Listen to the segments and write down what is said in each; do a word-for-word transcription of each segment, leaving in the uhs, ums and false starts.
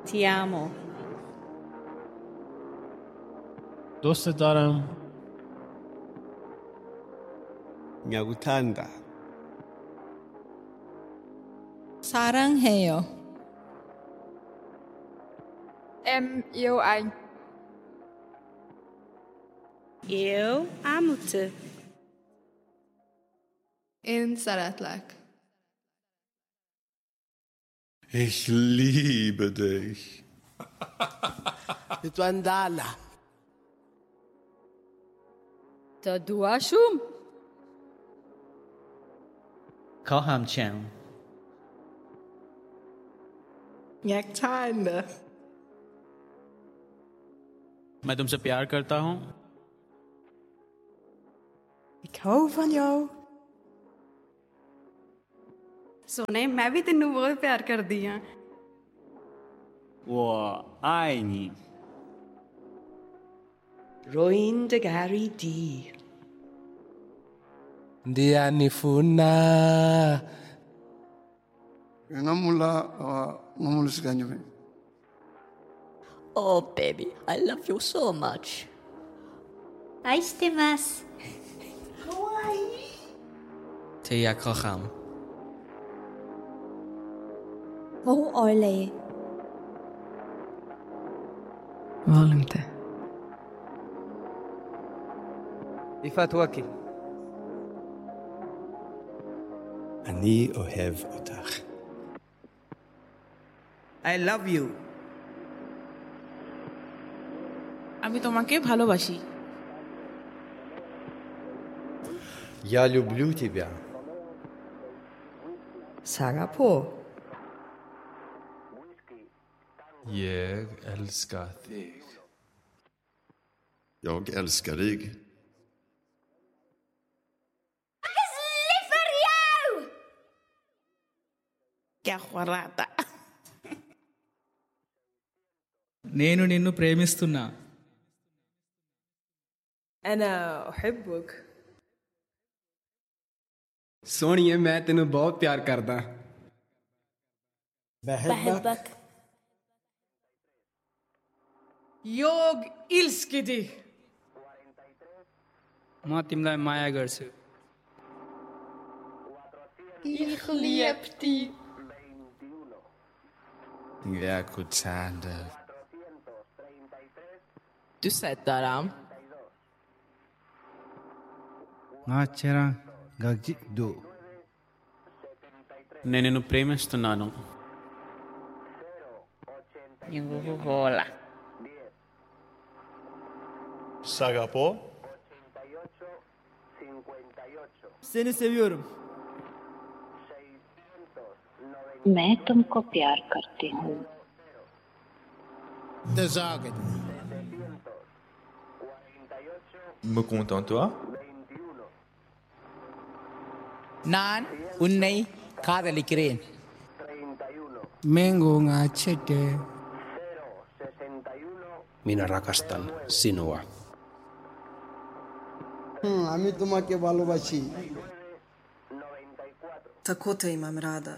Ti amo. دوست دارم. Nyakuthanda. 사랑해요. Em yêu anh. Eu amo-te. Én szeretlek. Ich liebe dich. Tuandala. Taduashum. خواهم چم. Nyaktanda. मैं तुमसे प्यार करता हूँ. Ik hou van jou. सोने मैं भी तेनू बहुत प्यार करदी हां. 我爱你 Roin de Gary D. Ndiyanifuna. Ngamula ngamula sikanyo. Oh, baby, I love you so much. 愛してます. Tia kocham. Hou oile. Volumte. Ifatwaki. אני אוהב אותך. I love you. আমি তোমাকে ভালোবাসি. Я люблю тебя. Sagapo. Jag älskar dig. Jag älskar dig. क्या खराता. నేను నిన్ను ప్రేమిస్తున్నా. أنا أحبك. सोनिए मैं तेनू बहुत प्यार करदा. بحبك. Jag älskar dig. म तिमीलाई माया गर्छु. Ich lieb dich. Nyakuthanda. Tyssättaram. నాచెరా గగ్జి దు. నేను నిన్ను ప్రేమిస్తున్నాను. Nyunguhola. Sagapo. Seni seviyorum. मैं तुमको प्यार करती हूँ. Me content toi? நான் உன்னை காதலிக்கிறேன். Mengo ngachete. Minä rakastan sinua. Hmm, আমি তোমাকে ভালোবাসি. Tako te imam rada.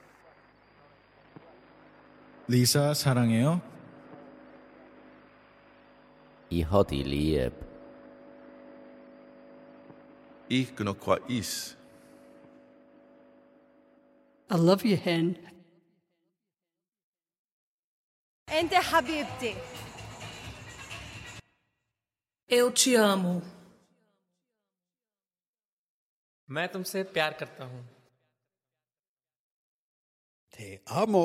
Lisa 사랑해요. Ich hab dich lieb. Ich noch كويس. I love you, hen. أنت حبيبتي. Eu te amo. मैं तुमसे प्यार करता हूँ. Te amo.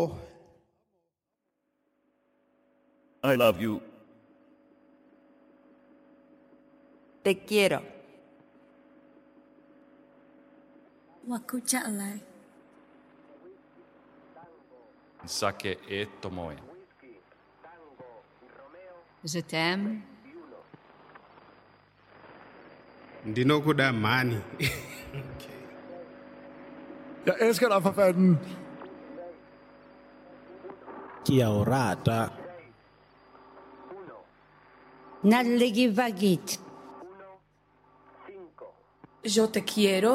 I love you. Te quiero. Wakucha alai. Sake et tomoe. Je t'aime. Ndinokuda mani. Jeg elsker dig for fanden. Kia orata. Nallegi vagit. Yo te quiero.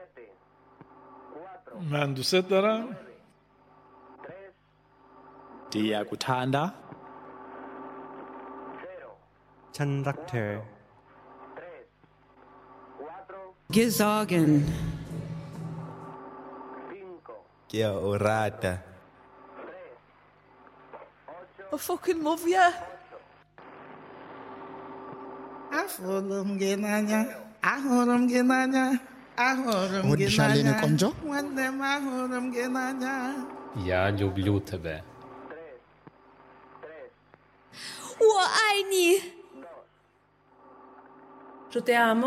من دوست دارم. Ndiyakuthanda. ฉันรักเธอ Gesorgen. Kia orata. I fucking love you. Ahụrụ m gị n'anya, ahụrụ m gị n'anya, ahụrụ m gị Shaline n'anya. Konjo? Nwanne m ahụrụ m gị n'anya. Я люблю тебе. 我爱你。 Je t'amo.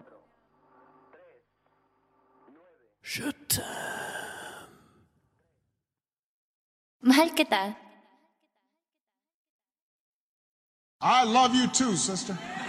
Je t'aime. محل كده I love you too, sister.